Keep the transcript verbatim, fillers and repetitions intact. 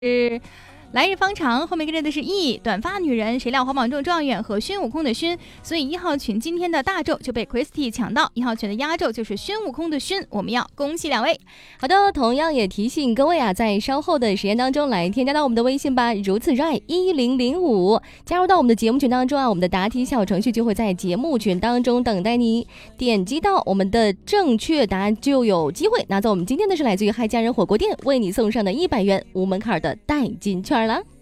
是来日方长，后面跟着的是 E 短发女人，谁料皇榜中状元和孙悟空的孙，所以一号群今天的大咒就被 Christy 抢到，一号群的压轴就是孙悟空的孙，我们要恭喜两位。 好的，同样也提醒各位啊，在稍后的时间当中来添加到我们的微信吧，如此热爱一零零五，加入到我们的节目群当中啊，我们的答题小程序就会在节目群当中等待你，点击到我们的正确答案就有机会拿走我们今天的是来自于嗨家人火锅店为你送上的一百元无门槛的代金券了。